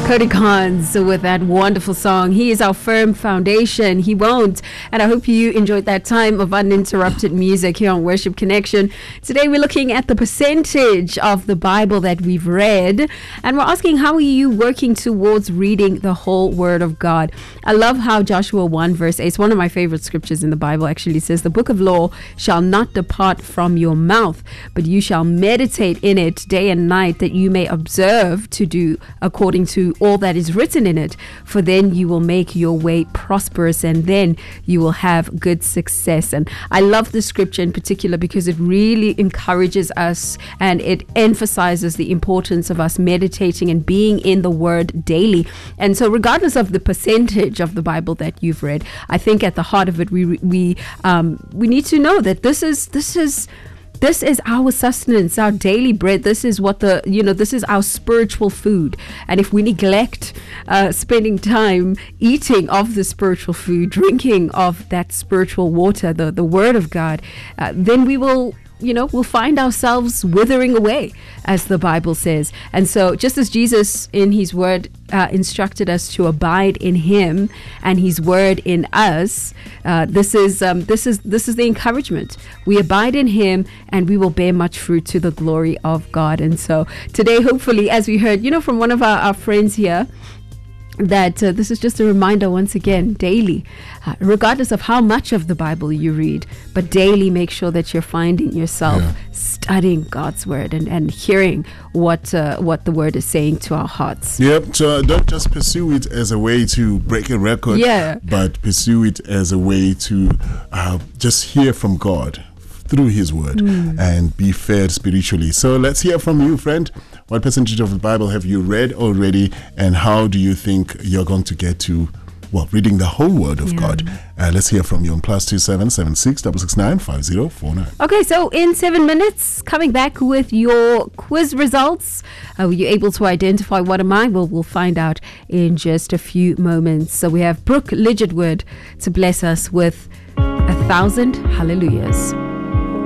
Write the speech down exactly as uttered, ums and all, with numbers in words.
Cody Carnes with that wonderful song. He is our firm foundation. He won't. And I hope you enjoyed that time of uninterrupted music here on Worship Connection. Today we're looking at the percentage of the Bible that we've read. And we're asking, how are you working towards reading the whole Word of God? I love how Joshua one verse eight, it's one of my favorite scriptures in the Bible, actually says, the book of law shall not depart from your mouth, but you shall meditate in it day and night, that you may observe to do according to all that is written in it, for then you will make your way prosperous, and then you will have good success. And I love this scripture in particular because it really encourages us and it emphasizes the importance of us meditating and being in the Word daily. And so regardless of the percentage of the Bible that you've read, I think at the heart of it, we we um, we need to know that this is this is This is our sustenance, our daily bread. This is what the, you know, this is our spiritual food. And if we neglect uh, spending time eating of the spiritual food, drinking of that spiritual water, the, the Word of God, uh, then we will, you know, we'll find ourselves withering away, as the Bible says. And so just as Jesus in his word uh, instructed us to abide in him and his word in us, uh, this is um, this is this is the encouragement. We abide in him and we will bear much fruit to the glory of God. And so today, hopefully, as we heard, you know, from one of our, our friends here, that uh, this is just a reminder once again, daily, uh, regardless of how much of the Bible you read, but daily make sure that you're finding yourself yeah. studying God's word and, and hearing what uh, what the word is saying to our hearts. Yep, so don't just pursue it as a way to break a record, yeah. but pursue it as a way to uh, just hear from God through his word mm. and be fed spiritually. So let's hear from you, friend. What percentage of the Bible have you read already, and how do you think you're going to get to, well, reading the whole Word of yeah. God? Uh, let's hear from you on plus two seven seven six six six nine five zero four nine. Okay, so in seven minutes, coming back with your quiz results. Uh, were you able to identify what am I? Well, we'll find out in just a few moments. So we have Brooke Lidgetwood to bless us with a thousand hallelujahs.